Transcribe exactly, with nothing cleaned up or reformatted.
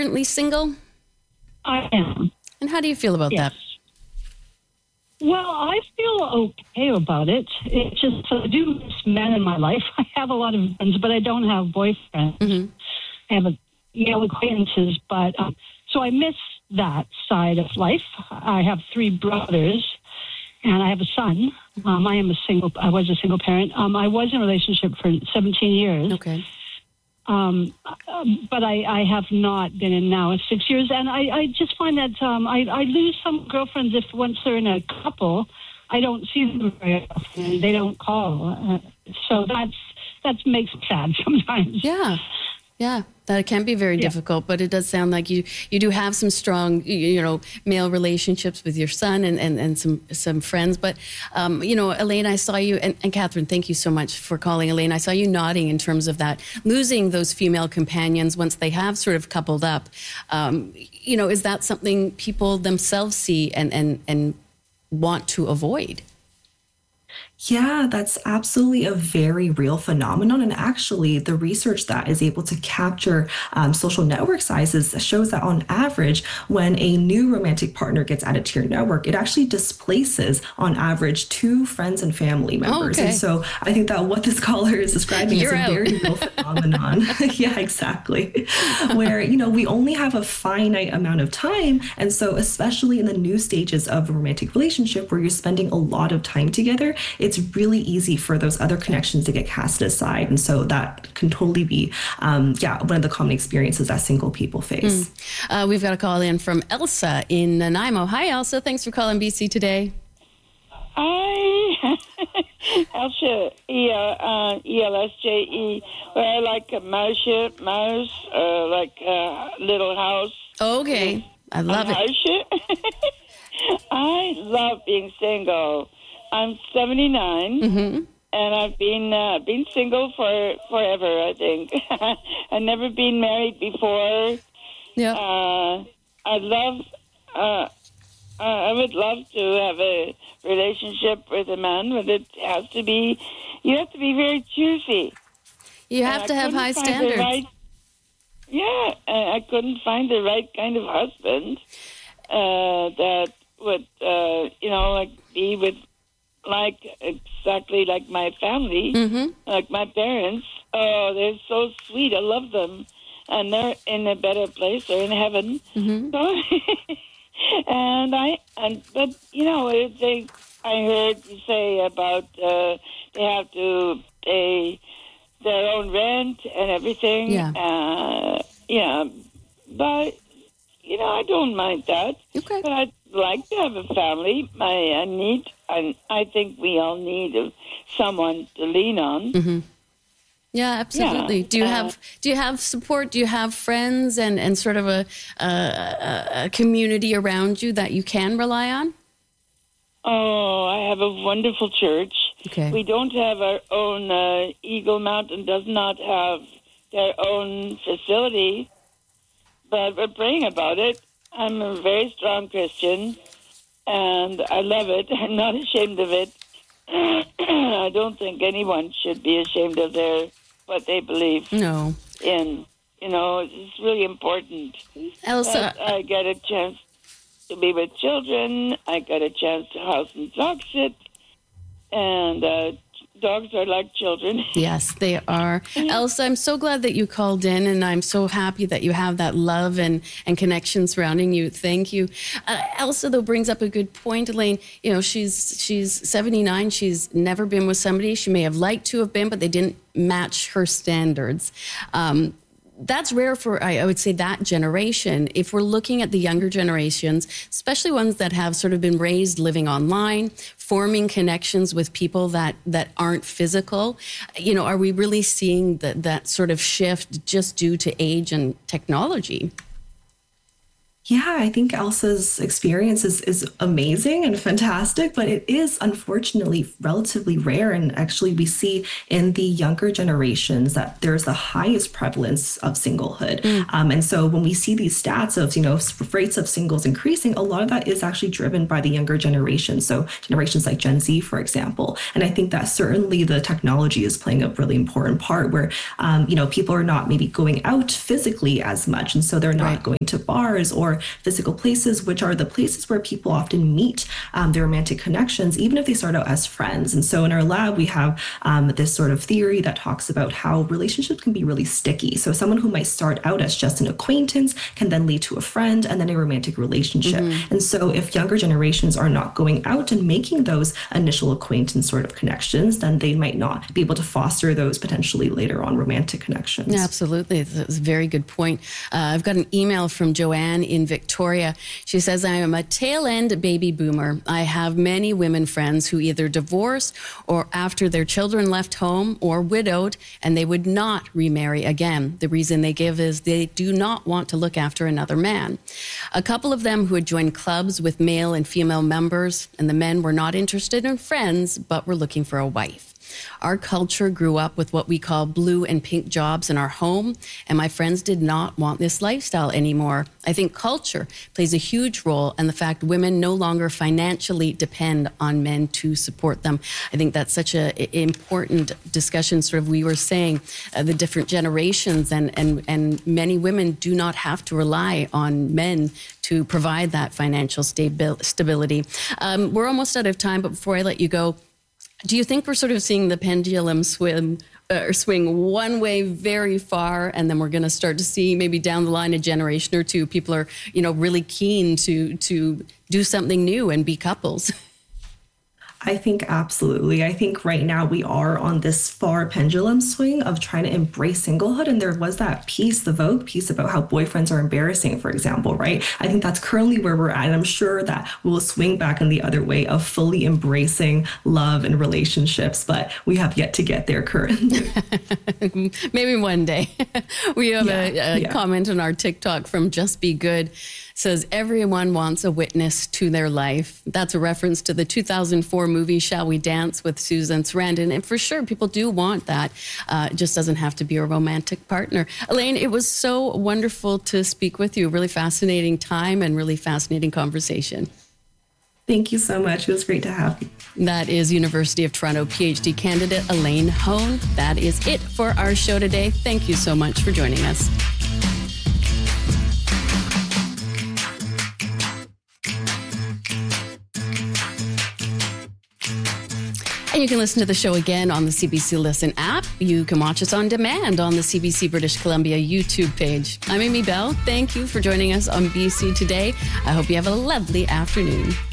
currently single? I am. And how do you feel about Yes. that? Well, I feel okay about it. It's just I do miss men in my life. I have a lot of friends, but I don't have boyfriends. Mm-hmm. I have a, male acquaintances, but um, so I miss that side of life. I have three brothers, and I have a son. Um, I am a single. I was a single parent. Um, I was in a relationship for seventeen years. Okay. Um, but I, I have not been in now in six years, and I, I just find that um, I, I lose some girlfriends if once they're in a couple, I don't see them very often. They don't call, uh, so that's that makes me sad sometimes. Yeah. Yeah, that can be very Yeah. difficult, but it does sound like you, you do have some strong, you you know, male relationships with your son and, and, and some some friends. But, um, you know, Elaine, I saw you, and, and Catherine, thank you so much for calling. Elaine, I saw you nodding in terms of that, losing those female companions once they have sort of coupled up. Um, you know, is that something people themselves see and, and, and want to avoid? Yeah, that's absolutely a very real phenomenon. And actually, the research that is able to capture um, social network sizes shows that on average, when a new romantic partner gets added to your network, it actually displaces on average two friends and family members. okay. And so I think that what this caller is describing You're is a out. very real phenomenon. Yeah, exactly. Where, you know, we only have a finite amount of time. And so especially in the new stages of a romantic relationship where you're spending a lot of time together, it's really easy for those other connections to get cast aside. And so that can totally be, um, yeah, one of the common experiences that single people face. Mm. Uh, we've got a call in from Elsa in Nanaimo. Hi, Elsa. Thanks for calling B C today. Hi, Elsa, E L S J E, where I like a mouse, mouse, uh, like a little house. Okay. I love it. it. I love being single. I'm seventy-nine, Mm-hmm. and I've been uh, been single for forever, I think. I've never been married before. Yeah. Uh, I love, uh, uh, I would love to have a relationship with a man, but it has to be, you have to be very choosy. You have And to I have couldn't high find the standards. right- yeah, uh, I couldn't find the right kind of husband uh, that would, uh, you know, like be with, like exactly like my family, Mm-hmm. like my parents. Oh, they're so sweet. I love them, and they're in a better place. They're in heaven. Mm-hmm. So, and I and but you know it- they. I heard you say about uh, they have to pay their own rent and everything. Yeah. Uh, yeah, but you know I don't mind that. Okay. But I'd like to have a family. I, I need, and I think we all need a, someone to lean on. Mm-hmm. Yeah, absolutely. Yeah, do you uh, have do you have support? Do you have friends and, and sort of a, a a community around you that you can rely on? Oh, I have a wonderful church. Okay. We don't have our own. Uh, Eagle Mountain does not have their own facility, but we're praying about it. I'm a very strong Christian, and I love it. I'm not ashamed of it. I don't think anyone should be ashamed of their what they believe No. in. You know, it's really important. Elsa, But I get a chance to be with children. I got a chance to house and dog sit, and uh, dogs are like children. yes, they are. Elsa, I'm so glad that you called in, and I'm so happy that you have that love and, and connection surrounding you. Thank you. Uh, Elsa, though, brings up a good point, Elaine. You know, she's she's seventy-nine. She's never been with somebody. She may have liked to have been, but they didn't match her standards. Um, That's rare for, I I would say, that generation. If we're looking at the younger generations, especially ones that have sort of been raised living online, forming connections with people that, that aren't physical, you know, are we really seeing that, that sort of shift just due to age and technology? Yeah, I think Elsa's experience is, is amazing and fantastic, but it is unfortunately relatively rare. And actually, we see in the younger generations that there's the highest prevalence of singlehood. Mm. Um, and so when we see these stats of, you know, rates of singles increasing, a lot of that is actually driven by the younger generation. So generations like Gen Z, for example. And I think that certainly the technology is playing a really important part where, um, you know, people are not maybe going out physically as much. And so they're not right. going to bars or physical places, which are the places where people often meet um, their romantic connections, even if they start out as friends. And so in our lab, we have um, this sort of theory that talks about how relationships can be really sticky. So someone who might start out as just an acquaintance can then lead to a friend and then a romantic relationship. Mm-hmm. And so if younger generations are not going out and making those initial acquaintance sort of connections, then they might not be able to foster those potentially later on romantic connections. Yeah, absolutely. That's a very good point. Uh, I've got an email from Joanne in Victoria. She says, I am a tail end baby boomer. I have many women friends who either divorced or after their children left home or widowed, and they would not remarry again. The reason they give is they do not want to look after another man. A couple of them who had joined clubs with male and female members, and the men were not interested in friends, but were looking for a wife. Our culture grew up with what we call blue and pink jobs in our home, and my friends did not want this lifestyle anymore. I think culture plays a huge role, and the fact women no longer financially depend on men to support them. I think that's such an important discussion. Sort of, we were saying uh, the different generations, and, and, and many women do not have to rely on men to provide that financial stabi- stability. Um, we're almost out of time, but before I let you go, do you think we're sort of seeing the pendulum swim uh, or swing one way very far, and then we're going to start to see maybe down the line a generation or two, people are, you know, really keen to to do something new and be couples? I think absolutely. I think right now we are on this far pendulum swing of trying to embrace singlehood. And there was that piece, the Vogue piece about how boyfriends are embarrassing, for example, right? I think that's currently where we're at. And I'm sure that we'll swing back in the other way of fully embracing love and relationships, but we have yet to get there currently. Maybe one day. We have yeah, a, a yeah. comment on our TikTok from Just Be Good. Says, everyone wants a witness to their life. That's a reference to the two thousand four movie Shall We Dance with Susan Sarandon. And for sure, people do want that. Uh, it just doesn't have to be a romantic partner. Elaine, it was so wonderful to speak with you. Really fascinating time and really fascinating conversation. Thank you so much. It was great to have you. That is University of Toronto PhD candidate Elaine Hone. That is it for our show today. Thank you so much for joining us. And you can listen to the show again on the C B C Listen app. You can watch us on demand on the C B C British Columbia YouTube page. I'm Amy Bell. Thank you for joining us on B C Today. I hope you have a lovely afternoon.